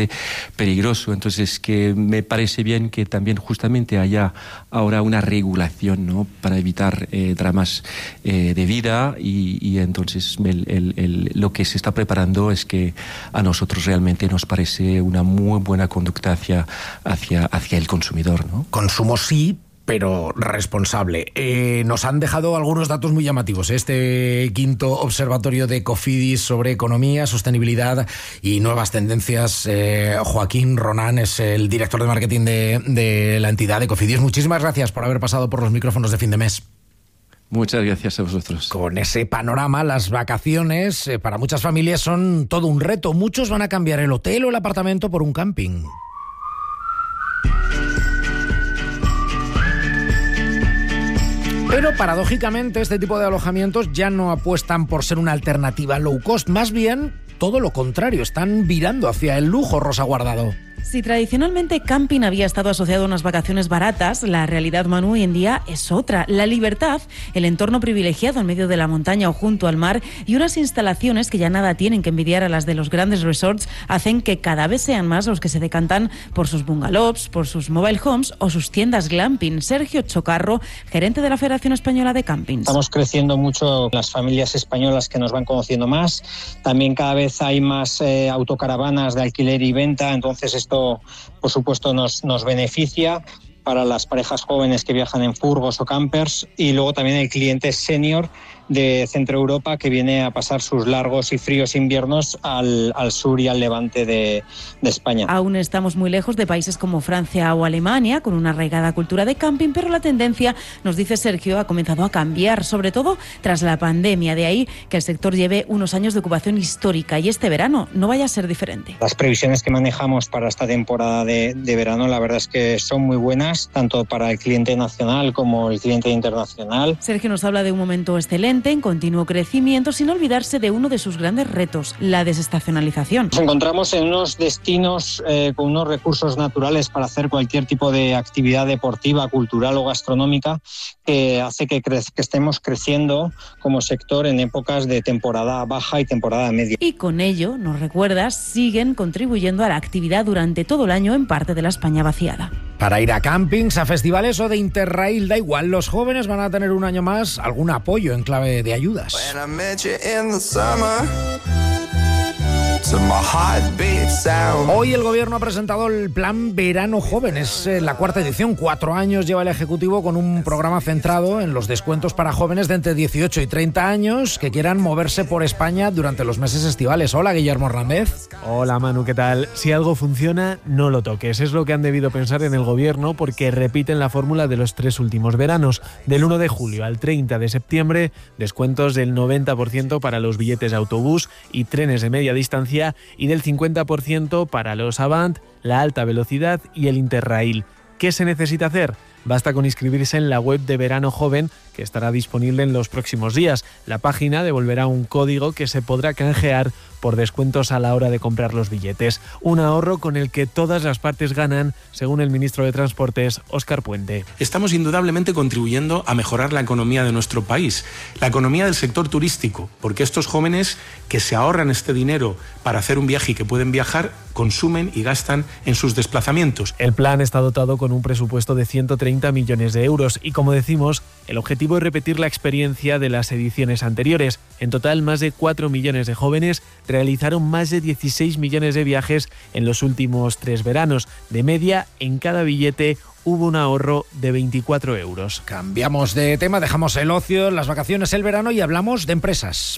bastante peligroso. Entonces, que me parece bien que también justamente haya ahora una regulación, ¿no?, para evitar dramas de vida y entonces lo que se está preparando es que a nosotros realmente nos parece una muy buena conducta hacia el consumidor, ¿no? Consumo sí, pero responsable. Nos han dejado algunos datos muy llamativos. Este quinto observatorio de Cofidis sobre economía, sostenibilidad y nuevas tendencias. Joaquín Ronan es el director de marketing de la entidad de Cofidis. Muchísimas gracias por haber pasado por los micrófonos de Fin de Mes. Muchas gracias a vosotros. Con ese panorama, las vacaciones para muchas familias son todo un reto. Muchos van a cambiar el hotel o el apartamento por un camping. Pero paradójicamente este tipo de alojamientos ya no apuestan por ser una alternativa low cost, más bien todo lo contrario, están virando hacia el lujo, Rosa Guardado. Si tradicionalmente camping había estado asociado a unas vacaciones baratas, la realidad, Manu, hoy en día es otra. La libertad, el entorno privilegiado en medio de la montaña o junto al mar y unas instalaciones que ya nada tienen que envidiar a las de los grandes resorts hacen que cada vez sean más los que se decantan por sus bungalows, por sus mobile homes o sus tiendas glamping. Sergio Chocarro, gerente de la Federación Española de Campings. Estamos creciendo mucho las familias españolas que nos van conociendo más. También cada vez hay más autocaravanas de alquiler y venta, entonces esto por supuesto nos beneficia para las parejas jóvenes que viajan en furgos o campers y luego también el cliente senior de Centro Europa que viene a pasar sus largos y fríos inviernos al sur y al levante de España. Aún estamos muy lejos de países como Francia o Alemania, con una arraigada cultura de camping, pero la tendencia, nos dice Sergio, ha comenzado a cambiar, sobre todo tras la pandemia. De ahí que el sector lleve unos años de ocupación histórica y este verano no vaya a ser diferente. Las previsiones que manejamos para esta temporada de verano, la verdad es que son muy buenas, tanto para el cliente nacional como el cliente internacional. Sergio nos habla de un momento excelente, en continuo crecimiento, sin olvidarse de uno de sus grandes retos, la desestacionalización. Nos encontramos en unos destinos con unos recursos naturales para hacer cualquier tipo de actividad deportiva, cultural o gastronómica que hace que estemos creciendo como sector en épocas de temporada baja y temporada media. Y con ello, nos recuerdas, siguen contribuyendo a la actividad durante todo el año en parte de la España vaciada. Para ir a campings, a festivales o de Interrail, da igual, los jóvenes van a tener un año más algún apoyo en clave de ayudas. Hoy el gobierno ha presentado el plan Verano Joven, es la cuarta edición, 4 años lleva el Ejecutivo con un programa centrado en los descuentos para jóvenes de entre 18 y 30 años que quieran moverse por España durante los meses estivales. Hola, Guillermo Hernández. Hola, Manu, ¿qué tal? Si algo funciona, no lo toques. Es lo que han debido pensar en el gobierno porque repiten la fórmula de los 3 últimos veranos. Del 1 de julio al 30 de septiembre, descuentos del 90% para los billetes de autobús y trenes de media distancia y del 50% para los Avant, la alta velocidad y el Interrail. ¿Qué se necesita hacer? Basta con inscribirse en la web de Verano Joven, que estará disponible en los próximos días. La página devolverá un código que se podrá canjear por descuentos a la hora de comprar los billetes. Un ahorro con el que todas las partes ganan, según el ministro de Transportes, Óscar Puente. Estamos indudablemente contribuyendo a mejorar la economía de nuestro país, la economía del sector turístico, porque estos jóvenes que se ahorran este dinero para hacer un viaje y que pueden viajar, consumen y gastan en sus desplazamientos. El plan está dotado con un presupuesto de 130 millones de euros y, como decimos, el objetivo es repetir la experiencia de las ediciones anteriores. En total, más de 4 millones de jóvenes realizaron más de 16 millones de viajes en los últimos 3 veranos. De media, en cada billete hubo un ahorro de 24 euros. Cambiamos de tema, dejamos el ocio, las vacaciones, el verano y hablamos de empresas.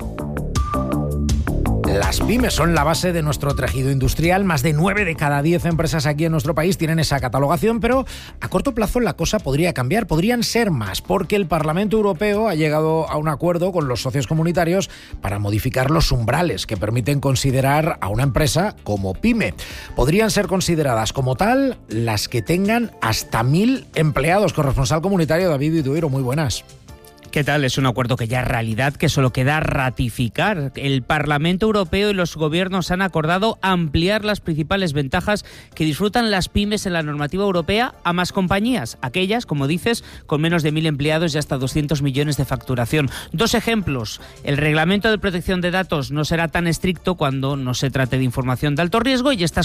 Las pymes son la base de nuestro tejido industrial. Más de 9 de cada 10 empresas aquí en nuestro país tienen esa catalogación, pero a corto plazo la cosa podría cambiar, podrían ser más, porque el Parlamento Europeo ha llegado a un acuerdo con los socios comunitarios para modificar los umbrales que permiten considerar a una empresa como pyme. Podrían ser consideradas como tal las que tengan hasta 1.000 empleados. Corresponsal comunitario David Vidueiro, muy buenas. ¿Qué tal? Es un acuerdo que ya es realidad, que solo queda ratificar. El Parlamento Europeo y los gobiernos han acordado ampliar las principales ventajas que disfrutan las pymes en la normativa europea a más compañías, aquellas, como dices, con menos de 1.000 empleados y hasta 200 millones de facturación. 2 ejemplos. El reglamento de protección de datos no será tan estricto cuando no se trate de información de alto riesgo y estas